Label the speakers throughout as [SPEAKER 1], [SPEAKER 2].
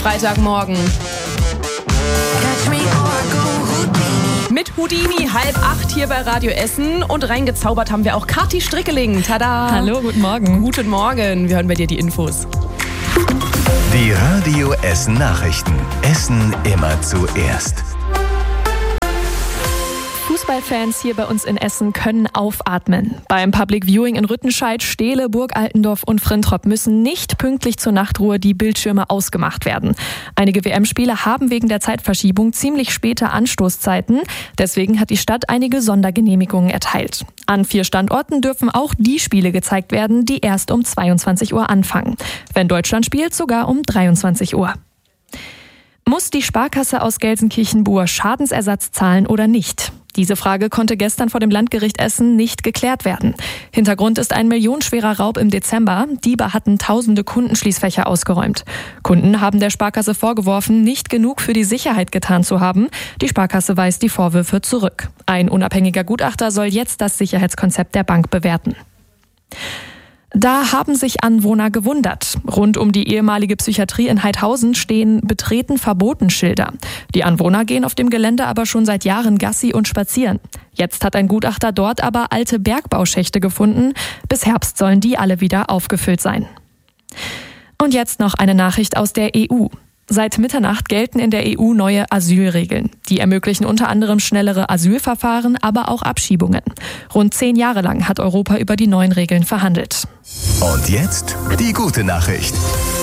[SPEAKER 1] Freitagmorgen. Mit Houdini, 7:30 hier bei Radio Essen. Und reingezaubert haben wir auch Kathi Strickeling. Tada!
[SPEAKER 2] Hallo, guten Morgen.
[SPEAKER 1] Guten Morgen. Wir hören bei dir die Infos.
[SPEAKER 3] Die Radio Essen Nachrichten. Essen immer zuerst.
[SPEAKER 2] Fußballfans hier bei uns in Essen können aufatmen. Beim Public Viewing in Rüttenscheid, Steele, Burg Altendorf und Frintrop müssen nicht pünktlich zur Nachtruhe die Bildschirme ausgemacht werden. Einige WM-Spiele haben wegen der Zeitverschiebung ziemlich späte Anstoßzeiten. Deswegen hat die Stadt einige Sondergenehmigungen erteilt. An 4 Standorten dürfen auch die Spiele gezeigt werden, die erst um 22 Uhr anfangen. Wenn Deutschland spielt, sogar um 23 Uhr. Muss die Sparkasse aus Gelsenkirchen-Buhr Schadensersatz zahlen oder nicht? Diese Frage konnte gestern vor dem Landgericht Essen nicht geklärt werden. Hintergrund ist ein millionenschwerer Raub im Dezember. Diebe hatten tausende Kundenschließfächer ausgeräumt. Kunden haben der Sparkasse vorgeworfen, nicht genug für die Sicherheit getan zu haben. Die Sparkasse weist die Vorwürfe zurück. Ein unabhängiger Gutachter soll jetzt das Sicherheitskonzept der Bank bewerten. Da haben sich Anwohner gewundert. Rund um die ehemalige Psychiatrie in Heidhausen stehen Betreten verboten Schilder. Die Anwohner gehen auf dem Gelände aber schon seit Jahren Gassi und spazieren. Jetzt hat ein Gutachter dort aber alte Bergbauschächte gefunden. Bis Herbst sollen die alle wieder aufgefüllt sein. Und jetzt noch eine Nachricht aus der EU. Seit Mitternacht gelten in der EU neue Asylregeln. Die ermöglichen unter anderem schnellere Asylverfahren, aber auch Abschiebungen. Rund 10 Jahre lang hat Europa über die neuen Regeln verhandelt.
[SPEAKER 3] Und jetzt die gute Nachricht.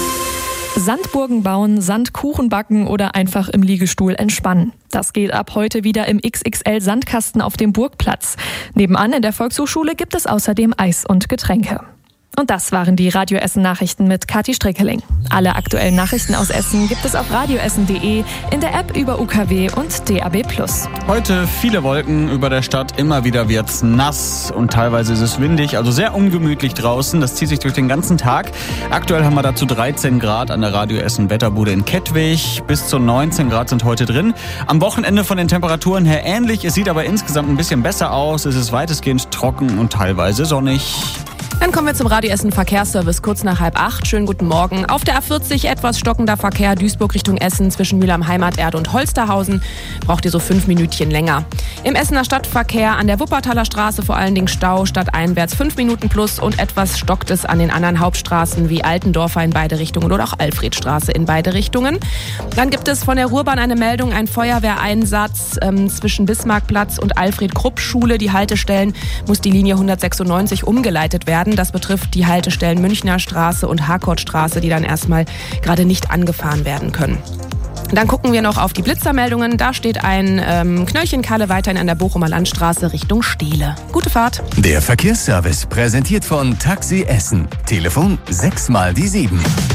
[SPEAKER 2] Sandburgen bauen, Sandkuchen backen oder einfach im Liegestuhl entspannen. Das geht ab heute wieder im XXL-Sandkasten auf dem Burgplatz. Nebenan in der Volkshochschule gibt es außerdem Eis und Getränke. Und das waren die Radio Essen Nachrichten mit Kathi Strickeling. Alle aktuellen Nachrichten aus Essen gibt es auf radioessen.de, in der App über UKW und DAB+.
[SPEAKER 4] Heute viele Wolken über der Stadt, immer wieder wird's nass und teilweise ist es windig, also sehr ungemütlich draußen. Das zieht sich durch den ganzen Tag. Aktuell haben wir dazu 13 Grad an der Radio Essen Wetterbude in Kettwig. Bis zu 19 Grad sind heute drin. Am Wochenende von den Temperaturen her ähnlich. Es sieht aber insgesamt ein bisschen besser aus. Es ist weitestgehend trocken und teilweise sonnig.
[SPEAKER 1] Dann kommen wir zum Radio Essen Verkehrsservice kurz nach 7:30. Schönen guten Morgen. Auf der A40 etwas stockender Verkehr Duisburg Richtung Essen zwischen Mülheim Heimaterde und Holsterhausen. Braucht ihr so 5 Minütchen länger. Im Essener Stadtverkehr an der Wuppertaler Straße vor allen Dingen Stau, stadteinwärts 5 Minuten plus und etwas stockt es an den anderen Hauptstraßen wie Altendorfer in beide Richtungen oder auch Alfredstraße in beide Richtungen. Dann gibt es von der Ruhrbahn eine Meldung, ein Feuerwehreinsatz zwischen Bismarckplatz und Alfred-Krupp-Schule. Die Haltestellen muss die Linie 196 umgeleitet werden. Das betrifft die Haltestellen Münchner Straße und Harkortstraße, die dann erstmal gerade nicht angefahren werden können. Dann gucken wir noch auf die Blitzermeldungen. Da steht ein Knöllchenkalle weiterhin an der Bochumer Landstraße Richtung Steele. Gute Fahrt.
[SPEAKER 3] Der Verkehrsservice präsentiert von Taxi Essen. Telefon 6x7.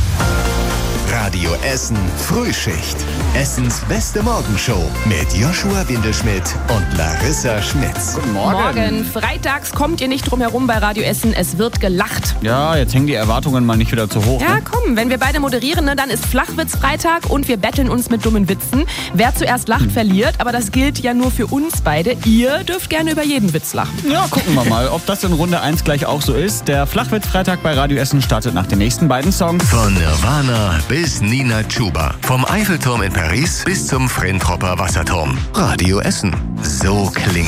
[SPEAKER 3] Radio Essen Frühschicht. Essens beste Morgenshow mit Joshua Windelschmidt und Larissa Schmitz.
[SPEAKER 4] Guten Morgen.
[SPEAKER 1] Morgen. Freitags kommt ihr nicht drum herum bei Radio Essen. Es wird gelacht.
[SPEAKER 4] Ja, jetzt hängen die Erwartungen mal nicht wieder zu hoch.
[SPEAKER 1] Ja,
[SPEAKER 4] Ne?
[SPEAKER 1] komm, wenn wir beide moderieren, dann ist Flachwitz-Freitag und wir betteln uns mit dummen Witzen. Wer zuerst lacht, verliert. Aber das gilt ja nur für uns beide. Ihr dürft gerne über jeden Witz lachen.
[SPEAKER 4] Ja, gucken wir mal, ob das in Runde 1 gleich auch so ist. Der Flachwitz-Freitag bei Radio Essen startet nach den nächsten beiden Songs.
[SPEAKER 3] Von Nirvana bis Nina Chuba. Vom Eiffelturm in Paris bis zum Frentropper Wasserturm. Radio Essen. So klingt